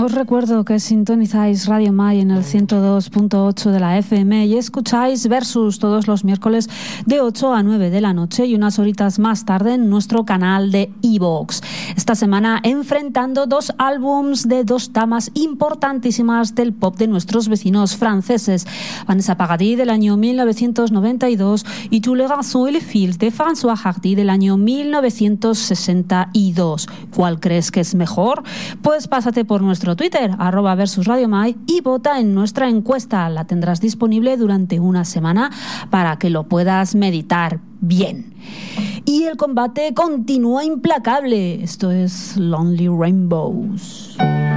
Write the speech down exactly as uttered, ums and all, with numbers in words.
Os recuerdo que sintonizáis Radio Mai en el ciento dos punto ocho de la F M y escucháis Versus todos los miércoles de ocho a nueve de la noche y unas horitas más tarde en nuestro canal de iVoox. Esta semana enfrentando dos álbums de dos damas importantísimas del pop de nuestros vecinos franceses. Vanessa Paradis del año mil novecientos noventa y dos y Tous les garçons et les filles de François Hardy del año mil novecientos sesenta y dos. ¿Cuál crees que es mejor? Pues pásate por nuestro Twitter, arroba Versus Radio Mai, y vota en nuestra encuesta. La tendrás disponible durante una semana para que lo puedas meditar bien. Y el combate continúa implacable. Esto es Lonely Rainbows.